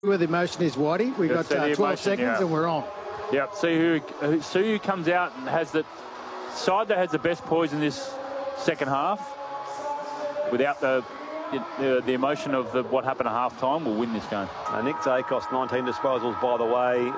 Where the motion is, Whitey. We've got 12 seconds and we're on. Yep. See who comes out and has the side that has the best poise in this second half without the emotion of what happened at half time will win this game. Nick Dacos, 19 disposals, by the way,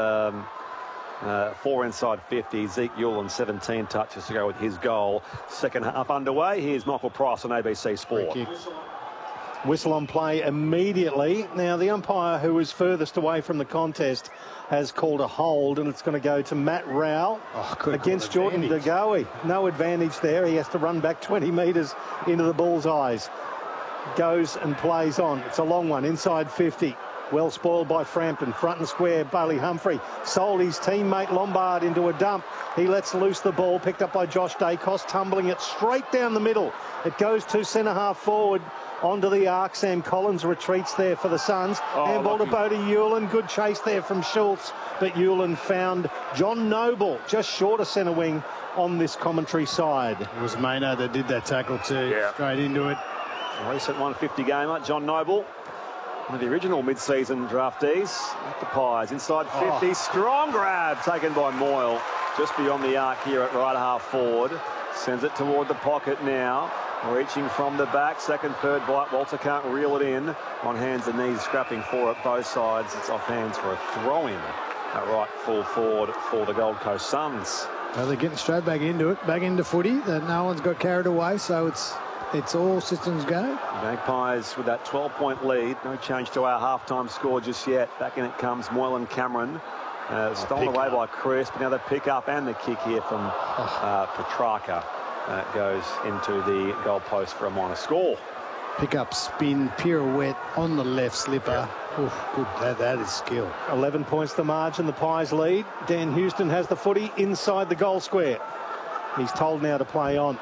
with 4 inside 50. Zeke Ewell 17 touches to go with his goal. Second half underway. Here's Michael Price on ABC Sport. Whistle on play immediately. Now, the umpire who is furthest away from the contest has called a hold, and it's going to go to Matt Rowell against Jordan De Goey. No advantage there. He has to run back 20 metres into the bullseyes. Goes and plays on. It's a long one, inside 50. Well spoiled by Frampton. Front and square, Bailey Humphrey sold his teammate Lombard into a dump. He lets loose the ball, picked up by Josh Dacos, tumbling it straight down the middle. It goes to centre-half forward onto the arc. Sam Collins retreats there for the Suns. Handball to Bodie Hewlin. Good chase there from Schultz, but Hewlin found John Noble just short of centre wing on this commentary side. It was Maynard that did that tackle too, straight into it. A recent 150 gamer, John Noble, one of the original mid-season draftees at the Pies. Inside 50, strong grab taken by Moyle, just beyond the arc here at right half forward. Sends it toward the pocket now, reaching from the back. Second, third bite. Walter can't reel it in. On hands and knees, scrapping for it both sides. It's off hands for a throw-in at right full forward for the Gold Coast Suns. Well, they're getting straight back into it, back into footy. No one's got carried away, so it's all systems go. Magpies with that 12-point lead. No change to our halftime score just yet. Back in it comes Moylan Cameron. Stolen away by Chris, but now the pick up and the kick here from Petrarca goes into the goal post for a minor score. Pick up, spin, pirouette on the left slipper. Oof, good. That is skill. 11 points the margin, the Pies lead. Dan Houston has the footy inside the goal square. He's told now to play on.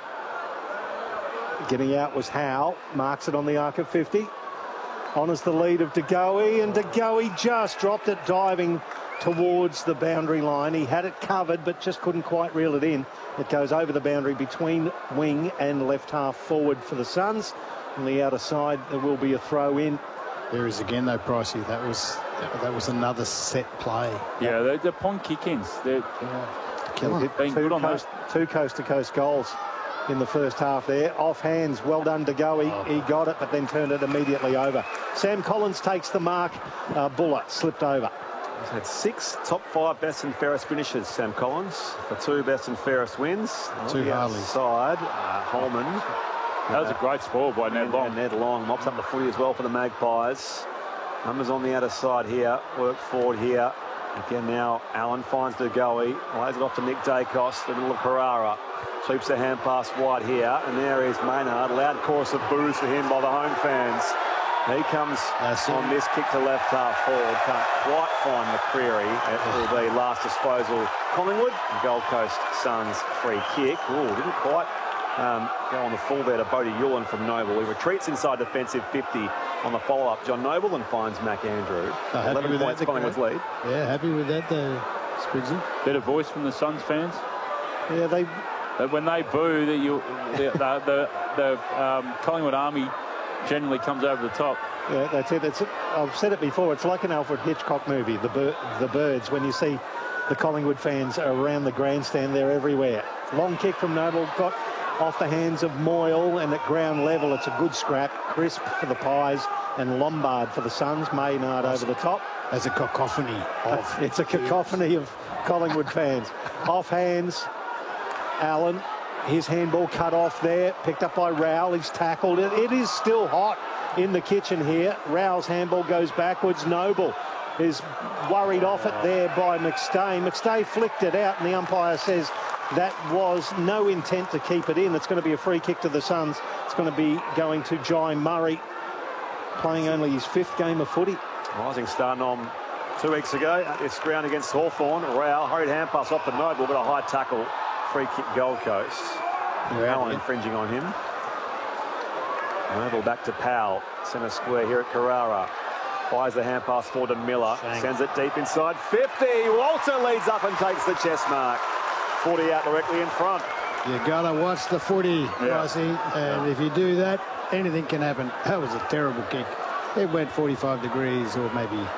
Getting out was Howe. Marks it on the arc of 50. Honours the lead of De Goey, and De Goey just dropped it diving towards the boundary line. He had it covered, but just couldn't quite reel it in. It goes over the boundary between wing and left half forward for the Suns. On the outer side, there will be a throw in. There is again, though, Pricey. That was another set play. Yeah, the pond kick-ins. They're being good on those. 2 coast-to-coast goals in the first half there. Off hands, well done De Goey. He got it, but then turned it immediately over. Sam Collins takes the mark. Buller slipped over. He's had 6 top 5 best and fairest finishes, Sam Collins, for 2 best and fairest wins. 2 Harleys. Side, Holman. That was a great spoil by Ned Long. And Ned Long mops up the footy as well for the Magpies. Numbers on the outer side here. Work forward here. Again now, Allen finds De Goey. Lays it off to Nick Dacos, the middle of Carrara. Sweeps the hand pass wide here. And there is Maynard. Loud chorus of boos for him by the home fans. He comes on this kick to left half forward. Can't quite find McCreary. It will be last disposal. Collingwood, Gold Coast Suns free kick. Ooh, didn't quite go on the full there to Bodie Hewlin from Noble. He retreats inside defensive 50 on the follow-up. John Noble and finds Mac Andrew. 11 points Collingwood's lead. Yeah, happy with that, Sprigsy. Better voice from the Suns fans. Yeah, when they boo, the Collingwood Army generally comes over the top. Yeah, that's it. I've said it before. It's like an Alfred Hitchcock movie, The Birds. When you see the Collingwood fans around the grandstand, they're everywhere. Long kick from Noble, got off the hands of Moyle, and at ground level, it's a good scrap. Crisp for the Pies and Lombard for the Suns. Maynard over the top. As a cacophony. It's a cacophony of Collingwood fans. Off hands, Allen. His handball cut off there, picked up by Rowell. He's tackled it. It is still hot in the kitchen here. Rowell's handball goes backwards. Noble is worried off it there by McStay. McStay flicked it out, and the umpire says that was no intent to keep it in. It's going to be a free kick to the Suns. It's going to be going to Jai Murray, playing only his 5th game of footy. Rising star nom 2 weeks ago at this ground against Hawthorn. Rowell, hurried hand pass off to Noble, but a high tackle. Free kick Gold Coast. Allen infringing on him. Noble back to Powell. Centre square here at Carrara. Fires the hand pass forward to Miller. Sends it deep inside 50. Walter leads up and takes the chest mark. 40 out directly in front. You gotta watch the footy, Rossi, and if you do that, anything can happen. That was a terrible kick. it went 45 degrees or maybe